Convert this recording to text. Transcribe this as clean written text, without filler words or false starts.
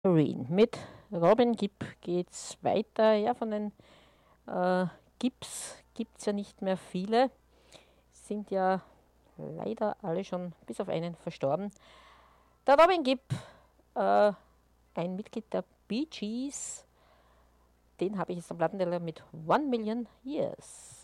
Marine. Mit Robin Gibb geht's weiter. Ja, von den Gibbs gibt es ja nicht mehr viele. Sind ja leider alle schon bis auf einen verstorben. Der Robin Gibb, äh, ein Mitglied der Bee Gees, den habe ich jetzt am Plattenteller mit 1 Million Years.